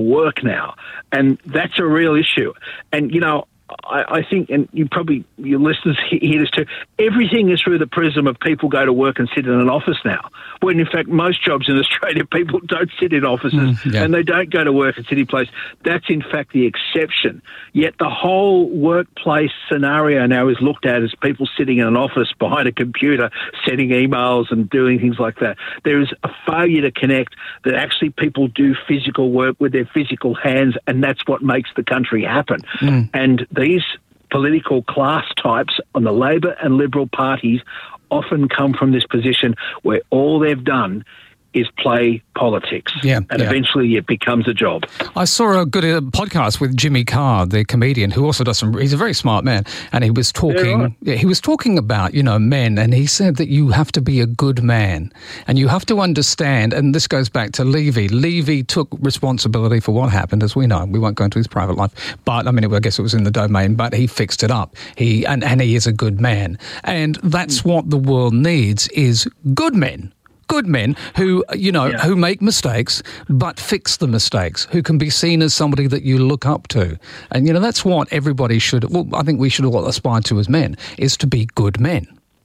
work now, and that's a real issue. And, I think, and your listeners hear this too, everything is through the prism of people go to work and sit in an office now, when in fact most jobs in Australia, people don't sit in offices and they don't go to work at city place. That's in fact the exception. Yet the whole workplace scenario now is looked at as people sitting in an office behind a computer, sending emails and doing things like that. There is a failure to connect that actually people do physical work with their physical hands, and that's what makes the country happen. And these political class types on the Labor and Liberal parties often come from this position where all they've done is play politics. Eventually it becomes a job. I saw a good podcast with Jimmy Carr, the comedian, who also does he's a very smart man, and he was talking he was talking about, men, and he said that you have to be a good man, and you have to understand, and this goes back to Levy. Levy took responsibility for what happened, as we know. We won't go into his private life, but I guess it was in the domain, but he fixed it up. He is a good man. And that's what the world needs, is good men. Good men who, who make mistakes but fix the mistakes, who can be seen as somebody that you look up to. And, that's what everybody I think we should all aspire to as men, is to be good men.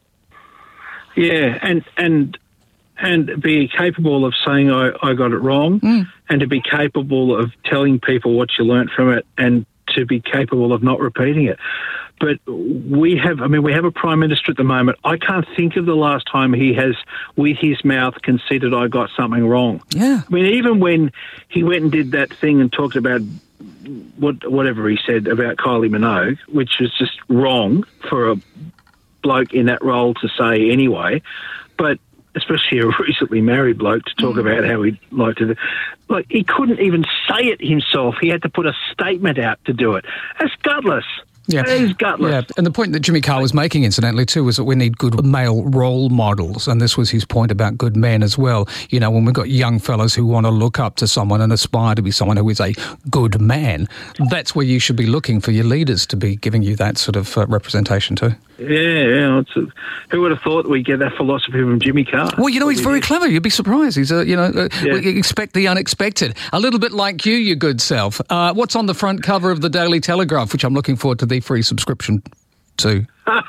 Yeah, and be capable of saying I got it wrong, and to be capable of telling people what you learnt from it, and to be capable of not repeating it. But we have a Prime Minister at the moment. I can't think of the last time he has, with his mouth, conceded I got something wrong. Yeah. Even when he went and did that thing and talked about whatever he said about Kylie Minogue, which was just wrong for a bloke in that role to say anyway, but especially a recently married bloke to talk about how he'd like to... he couldn't even say it himself. He had to put a statement out to do it. That's gutless. Yeah. That is gutless. Yeah, and the point that Jimmy Carr was making, incidentally, too, was that we need good male role models, and this was his point about good men as well. When we've got young fellas who want to look up to someone and aspire to be someone who is a good man, that's where you should be looking for your leaders to be giving you that sort of representation too. Yeah. Who would have thought we'd get that philosophy from Jimmy Carr? Well, he's very clever. You'd be surprised. He's, we expect the unexpected. A little bit like you good self. What's on the front cover of the Daily Telegraph, which I'm looking forward to the free subscription to?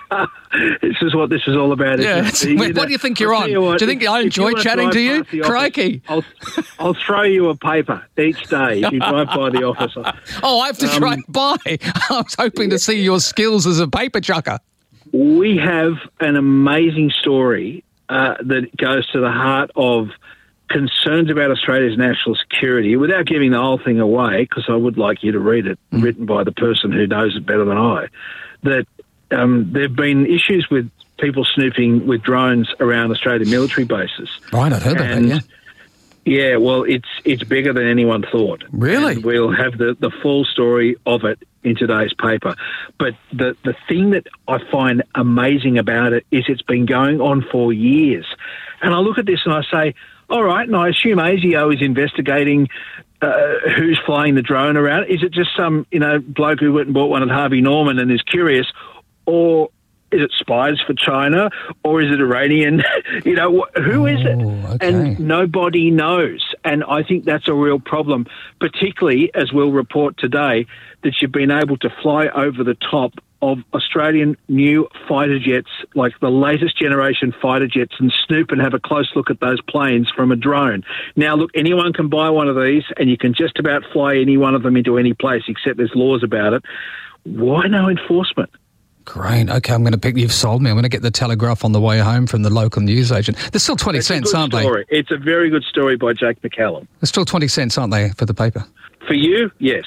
This is what this is all about. Yeah. What do you think you're on? Do you think I enjoy chatting to you? Crikey. I'll throw you a paper each day if you drive by the office. Oh, I have to drive by. I was hoping to see your skills as a paper chucker. We have an amazing story that goes to the heart of concerns about Australia's national security, without giving the whole thing away, because I would like you to read it, written by the person who knows it better than I, that there have been issues with people snooping with drones around Australian military bases. Right, I've heard about that, yeah. Yeah, well, it's bigger than anyone thought. Really? And we'll have the full story of it in today's paper. But the thing that I find amazing about it is it's been going on for years. And I look at this and I say, all right, and I assume ASIO is investigating who's flying the drone around. Is it just some, bloke who went and bought one at Harvey Norman and is curious, or is it spies for China, or is it Iranian? Who is it? Okay. And nobody knows. And I think that's a real problem, particularly, as we'll report today, that you've been able to fly over the top of Australian new fighter jets, like the latest generation fighter jets, and snoop and have a close look at those planes from a drone. Now, look, anyone can buy one of these, and you can just about fly any one of them into any place, except there's laws about it. Why no enforcement? Great. Okay, you've sold me. I'm going to get the Telegraph on the way home from the local newsagent. There's still 20 cents, aren't they? It's a very good story by Jake McCallum. There's still 20 cents, aren't they, for the paper? For you, yes.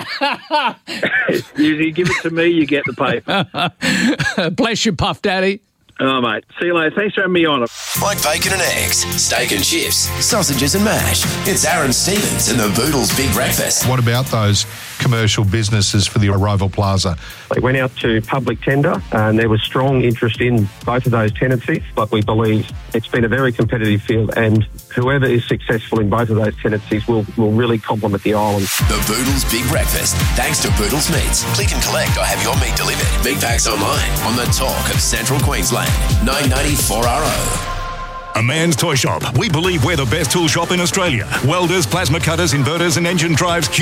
You give it to me, you get the paper. Bless you, Puff Daddy. Oh, mate. See you later. Thanks for having me on. Like bacon and eggs, steak and chips, sausages and mash. It's Aaron Stevens and the Boodles Big Breakfast. What about those commercial businesses for the Arrival Plaza? They went out to public tender and there was strong interest in both of those tenancies, but we believe it's been a very competitive field and whoever is successful in both of those tenancies will really complement the island. The Boodles Big Breakfast, thanks to Boodles Meats. Click and collect or have your meat delivered. Big packs online on the talk of Central Queensland. 990 4RO. A Man's Toy Shop. We believe we're the best tool shop in Australia. Welders, plasma cutters, inverters and engine drives,